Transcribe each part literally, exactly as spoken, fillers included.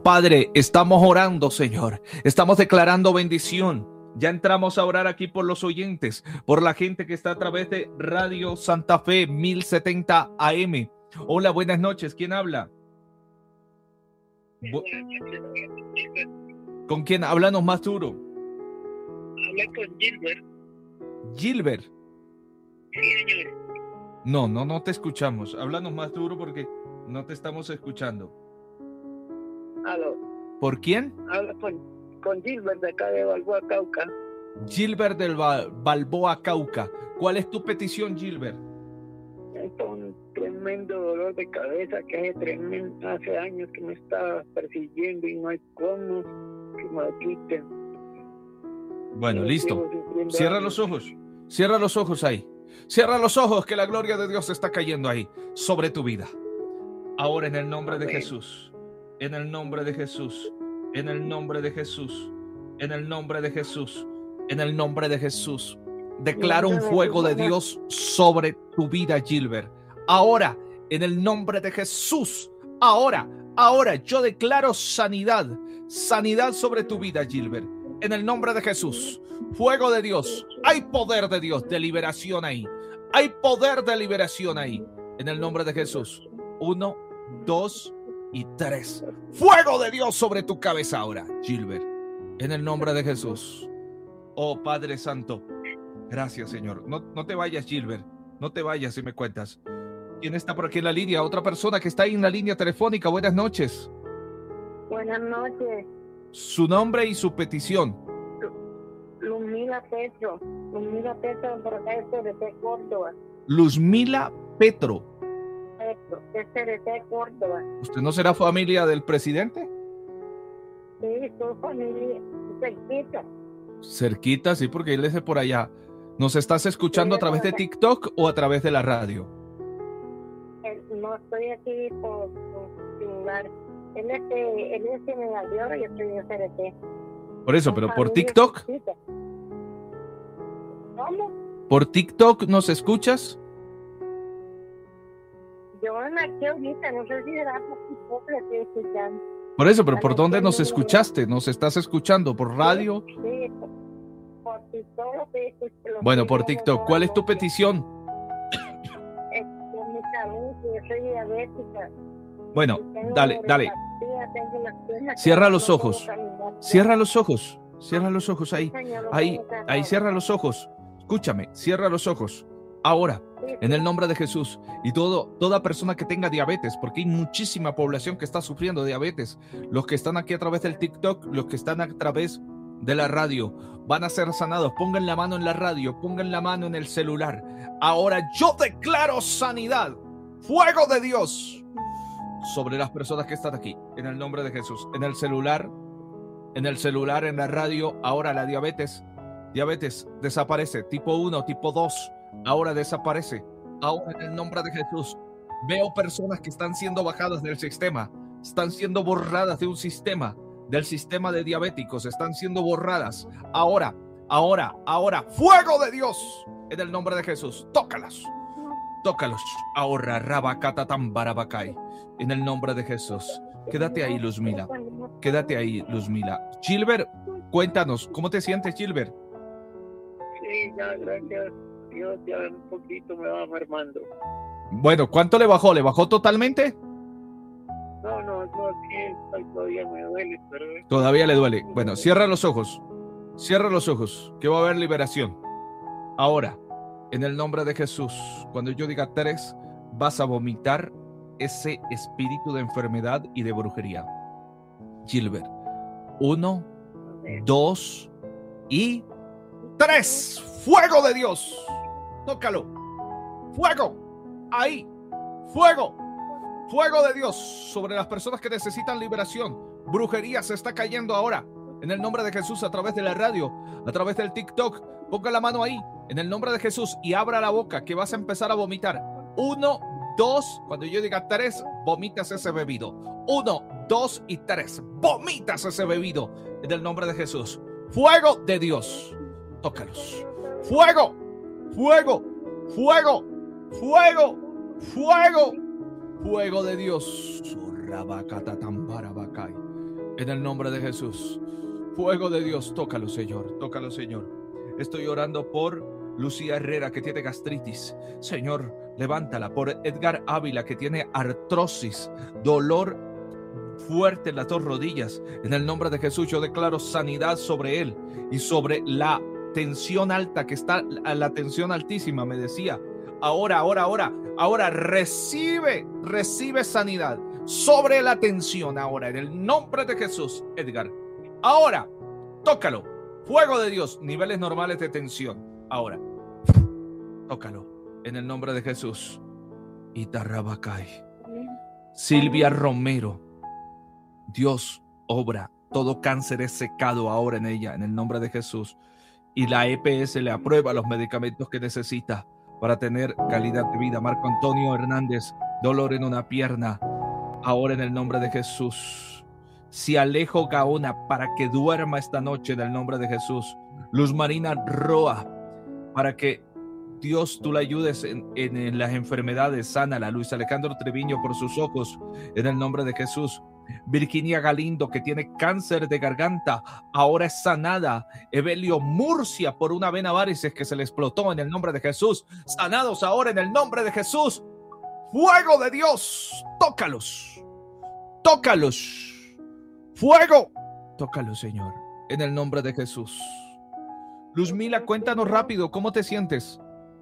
Padre, estamos orando, Señor. Estamos declarando bendición. Ya entramos a orar aquí por los oyentes, por la gente que está a través de Radio Santa Fe mil setenta A M. Hola, buenas noches. ¿Quién habla? Bu- ¿Con quién? Háblanos más duro. Habla con Gilbert. Gilbert. Sí, señor. No, no, no te escuchamos. Háblanos más duro porque no te estamos escuchando. Aló. ¿Por quién? Habla con, con Gilbert de acá de Balboa, Cauca. Gilbert del Ba- Balboa, Cauca. ¿Cuál es tu petición, Gilbert? Tengo un tremendo dolor de cabeza que hace, tremendo, hace años que me está persiguiendo y no hay cómo que me lo quiten. Bueno, Yo listo. sigo sufriendo Cierra años. los ojos. Cierra los ojos ahí. Cierra los ojos, que la gloria de Dios está cayendo ahí sobre tu vida. Ahora en el nombre de Amén. Jesús. En el nombre de Jesús. En el nombre de Jesús. En el nombre de Jesús. En el nombre de Jesús. Declaro un fuego de Dios sobre tu vida, Gilbert. Ahora, en el nombre de Jesús. Ahora, ahora yo declaro sanidad. Sanidad sobre tu vida, Gilbert. En el nombre de Jesús. Fuego de Dios. Hay poder de Dios de liberación ahí. Hay poder de liberación ahí. En el nombre de Jesús. Uno, dos y tres. Fuego de Dios sobre tu cabeza ahora, Gilbert. En el nombre de Jesús. Oh Padre Santo. Gracias, Señor. No, no te vayas, Gilbert. No te vayas y me cuentas. ¿Quién está por aquí en la línea? Otra persona que está ahí en la línea telefónica. Buenas noches. Buenas noches, Su nombre y su petición. Luzmila Petro, Luzmila Petro, por acá de C R T Córdoba, Luzmila Petro. Petro, de C R T Córdoba. ¿Usted no será familia del presidente? Sí, soy familia, cerquita. Cerquita, sí, porque él es de por allá. ¿Nos estás escuchando a través de TikTok o a través de la radio? Eh, No estoy aquí por, por celular. Él es de, él es de Nueva York y yo estoy en C R T. Por eso, pero por TikTok. ¿Cómo? ¿Por TikTok nos escuchas? Yo en aquí ahorita, no sé si será por TikTok que estoy escuchando. Por eso, pero ¿por dónde nos escuchaste? ¿Nos estás escuchando? ¿Por radio? Sí, por, por TikTok lo estoy escuchando. Bueno, por TikTok. ¿Cuál es tu petición? Es por mi salud, que yo soy diabética. Bueno, Tengo dale, dale. neuropatía, tengo las piernas Cierra que los no ojos. puedo caminar. Cierra los ojos. Cierra los ojos ahí. Señor, no Ahí, puedo caminar. ahí, cierra los ojos. Escúchame, cierra los ojos. Ahora, en el nombre de Jesús. Y todo, toda persona que tenga diabetes, porque hay muchísima población que está sufriendo de diabetes. Los que están aquí a través del TikTok, los que están a través de la radio, van a ser sanados. Pongan la mano en la radio, pongan la mano en el celular. Ahora yo declaro sanidad. Fuego de Dios sobre las personas que están aquí, en el nombre de Jesús. En el celular, en el celular, en la radio. Ahora la diabetes, diabetes desaparece. Tipo uno, tipo dos, ahora desaparece. Ahora en el nombre de Jesús. Veo personas que están siendo bajadas del sistema, están siendo borradas de un sistema, del sistema de diabéticos, están siendo borradas. Ahora, ahora, ahora, fuego de Dios, en el nombre de Jesús. Tócalas, tócalos. Ahora, rabacatatambarabacay, en el nombre de Jesús. Quédate ahí, Luzmila. Quédate ahí, Luzmila. Gilbert, cuéntanos, ¿cómo te sientes, Gilbert? Sí, ya, gracias. Dios, ya un poquito me va mermando. Bueno, ¿cuánto le bajó? ¿Le bajó totalmente? No, no, no, aquí todavía me duele, pero... Todavía le duele. Bueno, cierra los ojos. Cierra los ojos, que va a haber liberación. Ahora, en el nombre de Jesús, cuando yo diga tres, vas a vomitar ese espíritu de enfermedad y de brujería. Gilbert, uno, dos y tres. ¡Fuego de Dios! Tócalo. ¡Fuego! Ahí. ¡Fuego! ¡Fuego de Dios sobre las personas que necesitan liberación! Brujería se está cayendo ahora. En el nombre de Jesús, a través de la radio, a través del TikTok. Ponga la mano ahí, en el nombre de Jesús, y abra la boca, que vas a empezar a vomitar. Uno, dos, cuando yo diga tres, vomitas ese bebido. Uno, dos y tres. Vomitas ese bebido en el nombre de Jesús. Fuego de Dios. Tócalos. Fuego, fuego, fuego, fuego, fuego, fuego de Dios. En el nombre de Jesús. Fuego de Dios, tócalo, Señor. Tócalo, Señor. Estoy orando por Lucía Herrera, que tiene gastritis. Señor, levántala. Por Edgar Ávila, que tiene artrosis, dolor fuerte en las dos rodillas. En el nombre de Jesús, yo declaro sanidad sobre él y sobre la tensión alta, que está a la tensión altísima, me decía. Ahora, ahora, ahora, ahora recibe, recibe sanidad sobre la tensión ahora, en el nombre de Jesús, Edgar. Ahora, tócalo. Fuego de Dios, niveles normales de tensión. Ahora, tócalo en el nombre de Jesús. Itarrabacay. Silvia Romero, Dios obra. Todo cáncer es secado ahora en ella, en el nombre de Jesús. Y la E P S le aprueba los medicamentos que necesita para tener calidad de vida. Marco Antonio Hernández, dolor en una pierna. Ahora en el nombre de Jesús. Si Alejo Gaona, para que duerma esta noche en el nombre de Jesús. Luz Marina Roa, para que Dios tú la ayudes en, en, en las enfermedades. Sánala. Luis Alejandro Treviño, por sus ojos, en el nombre de Jesús. Virginia Galindo, que tiene cáncer de garganta, ahora es sanada. Evelio Murcia, por una vena varices que se le explotó, en el nombre de Jesús. Sanados ahora en el nombre de Jesús. Fuego de Dios, tócalos, tócalos. Fuego, tócalos, Señor, en el nombre de Jesús. Luzmila, cuéntanos rápido, ¿cómo te sientes?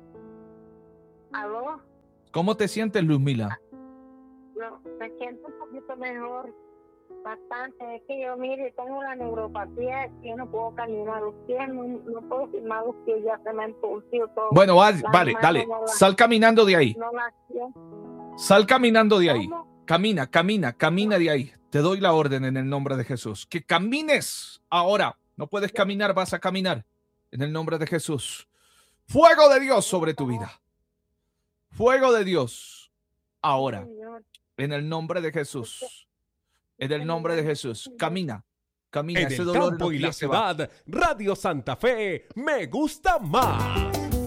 ¿Aló? ¿Cómo te sientes, Luzmila? No, me siento un poquito mejor, bastante. Es que yo, mire, tengo la neuropatía y yo no puedo caminar los pies, no, no puedo firmar los pies, ya se me ha impulsivo todo. Bueno, vale, vale, dale, no la, sal caminando de ahí. No la, sal caminando de ahí. ¿Cómo? Camina, camina, camina de ahí. Te doy la orden en el nombre de Jesús. Que camines ahora. No puedes caminar, vas a caminar. En el nombre de Jesús. Fuego de Dios sobre tu vida. Fuego de Dios ahora. En el nombre de Jesús. En el nombre de Jesús. Camina. Camina. En Ese el dolor campo en y los la pies se va. ciudad, Radio Santa Fe me gusta más.